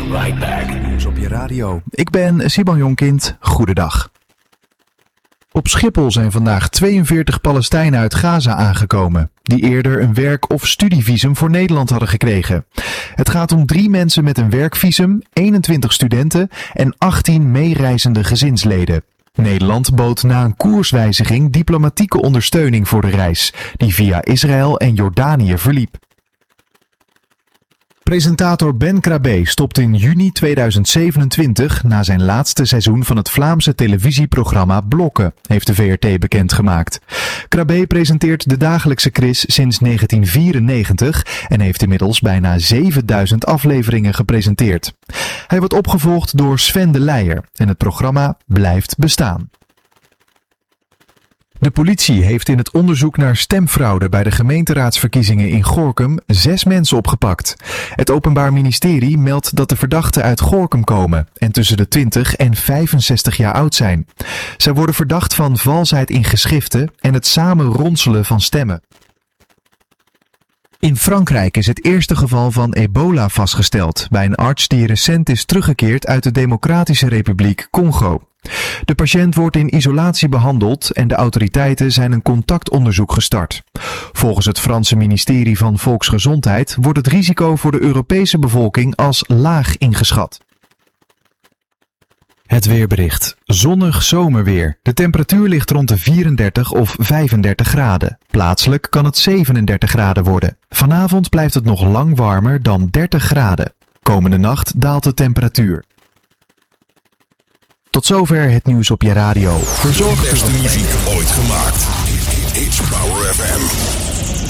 right back. Nieuws op je radio. Ik ben Simon Jonkind. Goedendag. Op Schiphol zijn vandaag 42 Palestijnen uit Gaza aangekomen, die eerder een werk- of studievisum voor Nederland hadden gekregen. Het gaat om 3 mensen met een werkvisum, 21 studenten en 18 meereizende gezinsleden. Nederland bood na een koerswijziging diplomatieke ondersteuning voor de reis, die via Israël en Jordanië verliep. Presentator Ben Krabbe stopt in juni 2027 na zijn laatste seizoen van het Vlaamse televisieprogramma Blokken, heeft de VRT bekendgemaakt. Krabbe presenteert de dagelijkse quiz sinds 1994 en heeft inmiddels bijna 7000 afleveringen gepresenteerd. Hij wordt opgevolgd door Sven de Leijer en het programma blijft bestaan. De politie heeft in het onderzoek naar stemfraude bij de gemeenteraadsverkiezingen in Gorinchem 6 mensen opgepakt. Het Openbaar Ministerie meldt dat de verdachten uit Gorinchem komen en tussen de 20 en 65 jaar oud zijn. Zij worden verdacht van valsheid in geschriften en het samen ronselen van stemmen. In Frankrijk is het eerste geval van ebola vastgesteld bij een arts die recent is teruggekeerd uit de Democratische Republiek Congo. De patiënt wordt in isolatie behandeld en de autoriteiten zijn een contactonderzoek gestart. Volgens het Franse ministerie van Volksgezondheid wordt het risico voor de Europese bevolking als laag ingeschat. Het weerbericht. Zonnig zomerweer. De temperatuur ligt rond de 34 of 35 graden. Plaatselijk kan het 37 graden worden. Vanavond blijft het nog lang warmer dan 30 graden. Komende nacht daalt de temperatuur. Tot zover het nieuws op je radio. De beste muziek ooit gemaakt. It's Power FM.